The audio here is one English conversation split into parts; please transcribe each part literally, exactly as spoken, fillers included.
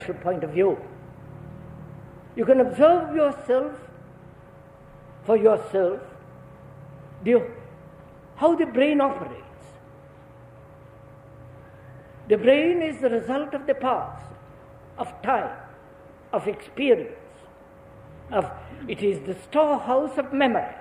point of view. You can observe yourself for yourself, the, how the brain operates. The brain is the result of the past, of time, of experience, of it is the storehouse of memory.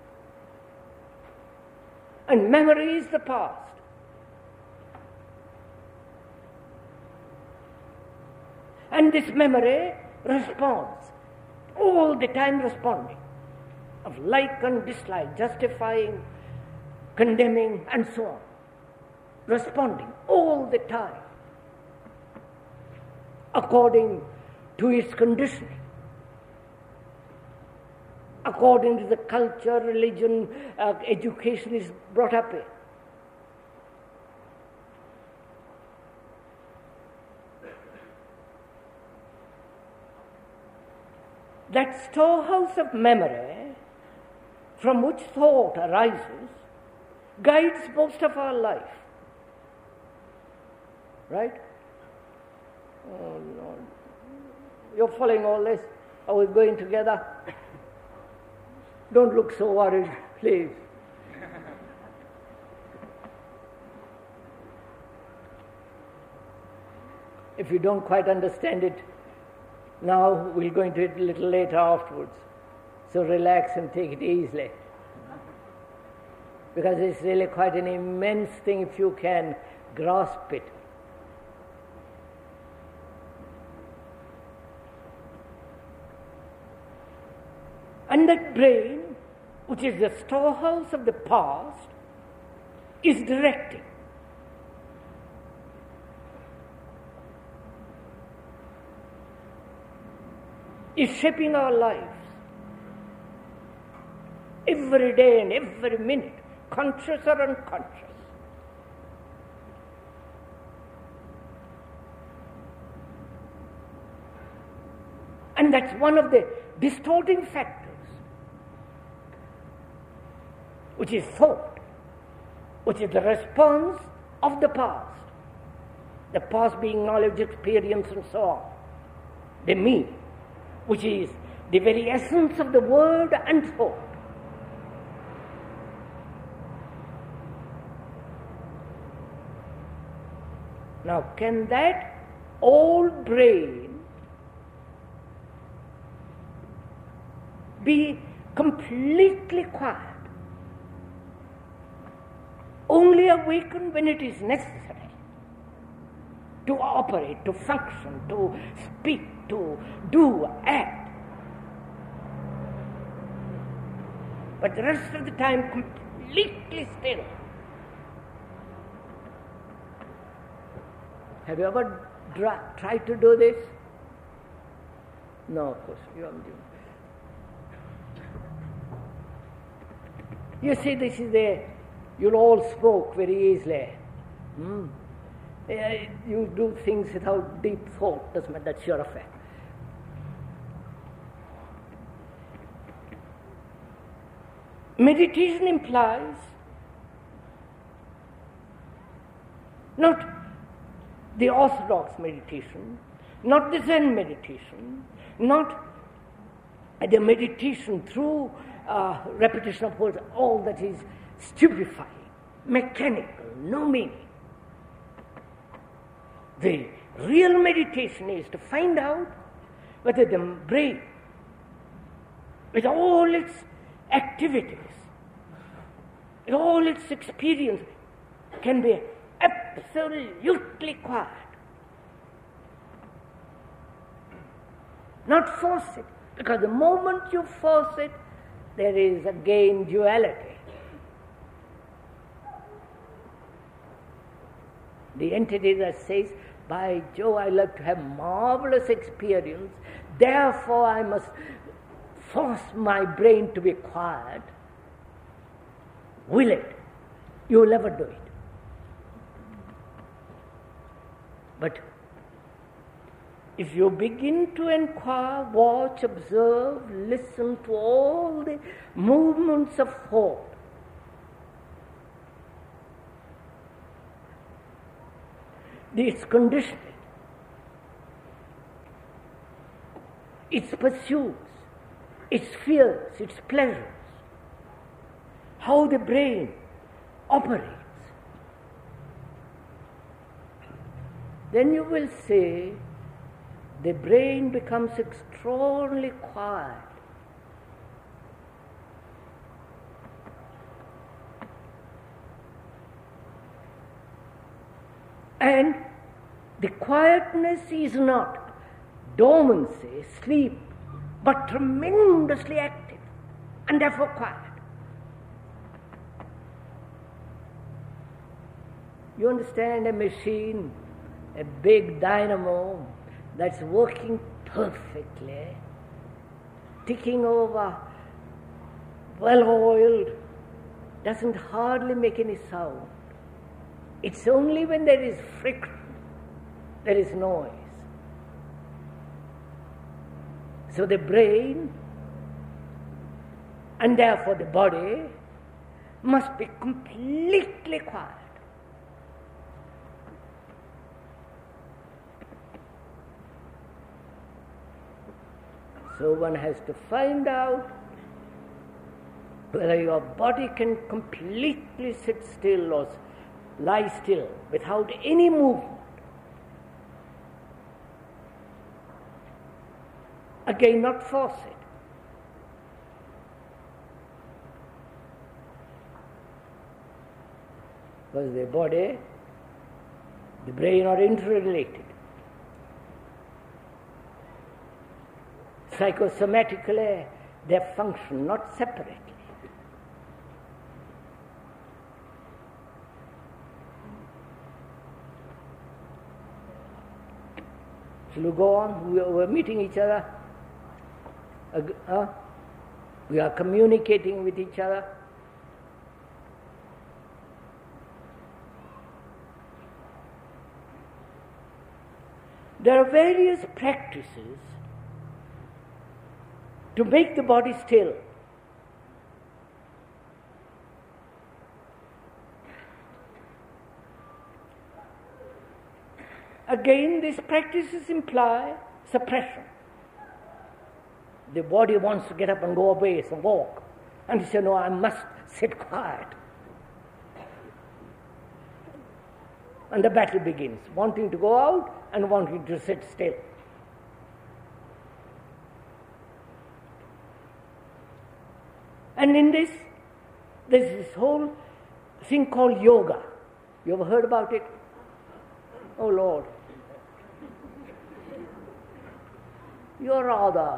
And memory is the past. And this memory responds, all the time responding, of like and dislike, justifying, condemning, and so on. Responding all the time, according to its conditioning, according to the culture, religion, uh, education is brought up in. That storehouse of memory from which thought arises guides most of our life. Right? Oh, Lord. You're following all this? Are we going together? Don't look so worried, please. If you don't quite understand it, now we'll go into it a little later afterwards. So relax and take it easily. Because it's really quite an immense thing if you can grasp it. And that brain, which is the storehouse of the past, is directing. Is shaping our lives. Every day and every minute, conscious or unconscious. And that's one of the distorting factors, which is thought, which is the response of the past. The past being knowledge, experience, and so on. The me, which is the very essence of the word and thought. Now, can that old brain be completely quiet? Only awakened when it is necessary to operate, to function, to speak, to do, act. But the rest of the time completely still. Have you ever dra- tried to do this? No, of course, you haven't. You see, this is the, you'll all smoke very easily. Hmm? You do things without deep thought, doesn't matter, that's your affair. Meditation implies not the orthodox meditation, not the Zen meditation, not the meditation through uh, repetition of words, all that is stupefying, mechanical, no meaning. The real meditation is to find out whether the brain, with all its activities, with all its experience, can be absolutely quiet. Not force it, because the moment you force it, there is again duality. The entity that says, by Jove, I love to have marvelous experience, therefore I must force my brain to be quiet. Will it? You will never do it. But if you begin to inquire, watch, observe, listen to all the movements of thought, its conditioning, its pursuits, its fears, its pleasures, how the brain operates, then you will see the brain becomes extraordinarily quiet. And the quietness is not dormancy, sleep, but tremendously active and therefore quiet. You understand a machine, a big dynamo that's working perfectly, ticking over, well-oiled, doesn't hardly make any sound. It's only when there is friction, there is noise. So the brain, and therefore the body, must be completely quiet. So one has to find out whether your body can completely sit still or lie still without any movement. Again, not force it. Because the body, the brain are interrelated. Psychosomatically, they function not separately. Shall we go on? We are meeting each other. Uh, we are communicating with each other. There are various practices to make the body still. Again, these practices imply suppression. The body wants to get up and go away, so walk. And you say, no, I must sit quiet. And the battle begins, wanting to go out and wanting to sit still. And in this, there's this whole thing called yoga. You ever heard about it? Oh Lord. You're rather,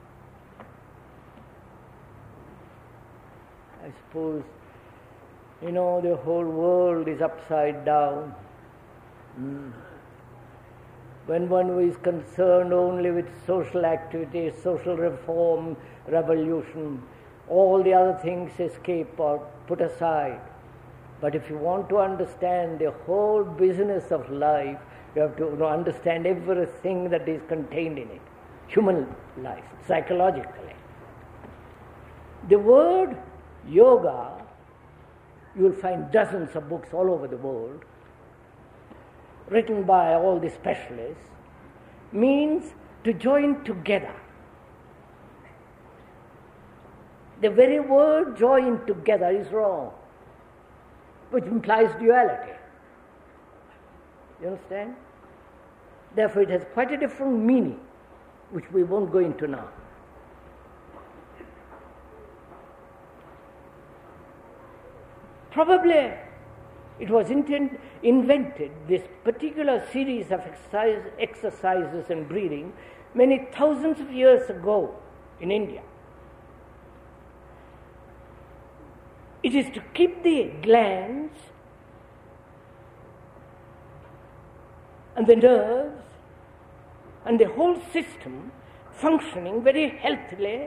I suppose, you know, the whole world is upside down. Mm. When one is concerned only with social activity, social reform, revolution, all the other things escape or put aside. But if you want to understand the whole business of life, you have to understand everything that is contained in it. Human life, psychologically. The word yoga, you will find dozens of books all over the world, written by all the specialists, means to join together. The very word join together is wrong, which implies duality. You understand? Therefore it has quite a different meaning, which we won't go into now. Probably it was intent, invented, this particular series of exercise, exercises and breathing, many thousands of years ago in India. It is to keep the glands and the nerves and the whole system functioning very healthily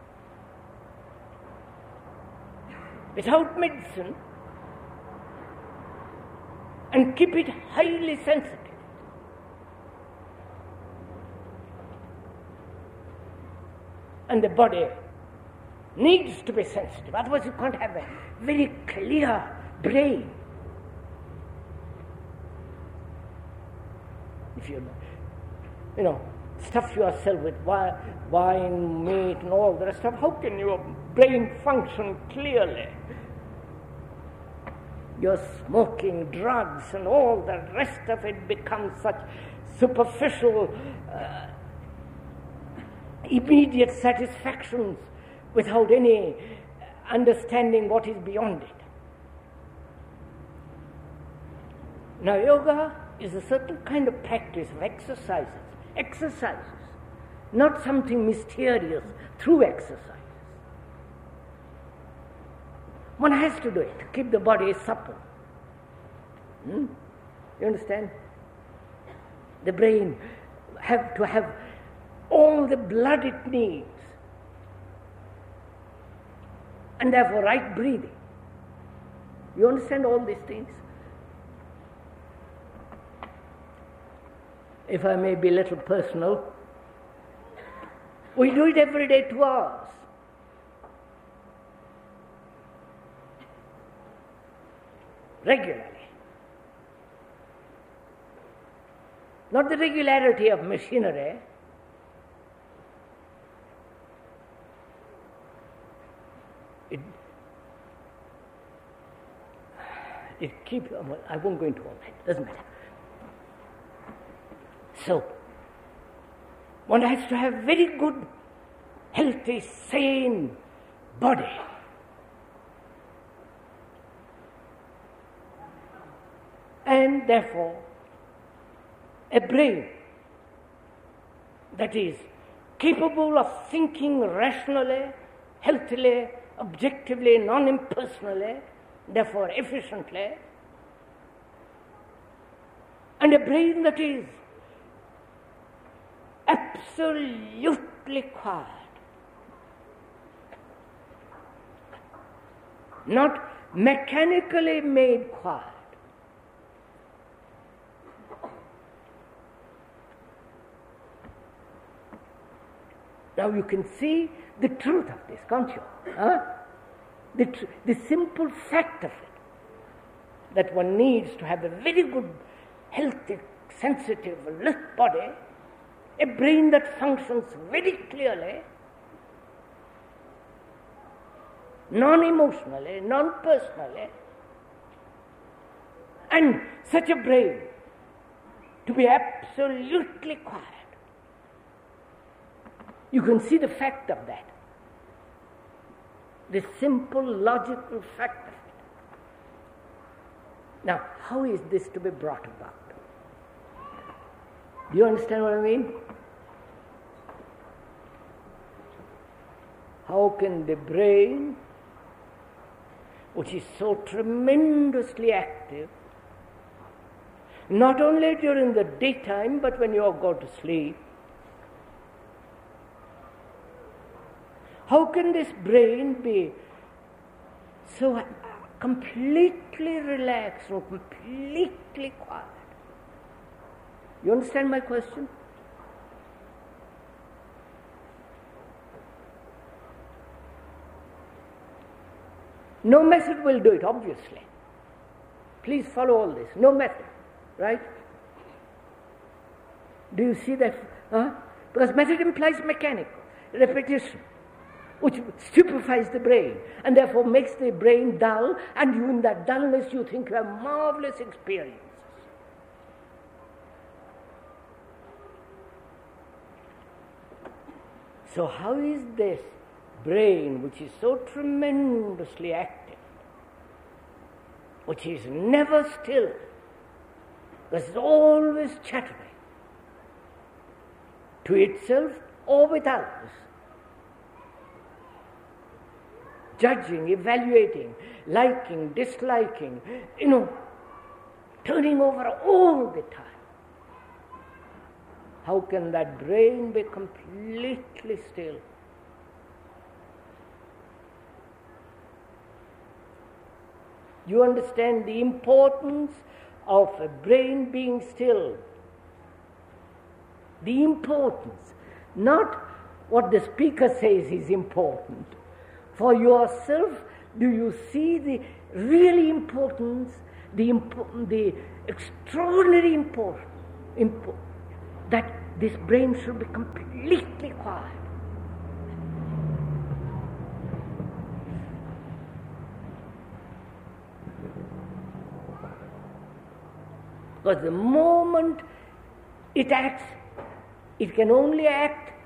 without medicine, and keep it highly sensitive. And the body needs to be sensitive, otherwise you can't have a very clear brain. If you know, you know, stuff yourself with wine, meat, and all the rest of, how can your brain function clearly? You're smoking drugs, and all the rest of it becomes such superficial, uh, immediate satisfactions without any understanding what is beyond it. Now, yoga is a certain kind of practice of exercises. Exercises, not something mysterious through exercises. One has to do it to keep the body supple. Hmm? You understand? The brain have to have all the blood it needs, and therefore right breathing. You understand all these things? If I may be a little personal, we do it every day, two hours. Regularly. Not the regularity of machinery. It, it keeps, I won't go into all that, doesn't matter. So, one has to have very good, healthy, sane body. And therefore, a brain that is capable of thinking rationally, healthily, objectively, non-impersonally, therefore efficiently, and a brain that is absolutely quiet, not mechanically made quiet. Now you can see the truth of this, can't you? Huh? The, tr- the simple fact of it, that one needs to have a very good, healthy, sensitive, alert body, a brain that functions very clearly, non-emotionally, non-personally, and such a brain to be absolutely quiet. You can see the fact of that, the simple, logical fact of it. Now, how is this to be brought about? Do you understand what I mean? How can the brain, which is so tremendously active, not only during the daytime, but when you go to sleep, how can this brain be so completely relaxed and completely quiet? You understand my question? No method will do it, obviously. Please follow all this. No method, right? Do you see that? Huh? Because method implies mechanical repetition, which stupefies the brain and therefore makes the brain dull, and you, in that dullness, you think you have marvelous experiences. So how is this brain, which is so tremendously active, which is never still, that is always chattering to itself or with others, judging, evaluating, liking, disliking, you know, turning over all the time. How can that brain be completely still? You understand the importance of a brain being still. The importance, not what the speaker says is important. For yourself, do you see the really importance, the, impo- the extraordinary importance, impo- that this brain should be completely quiet. Because the moment it acts, it can only act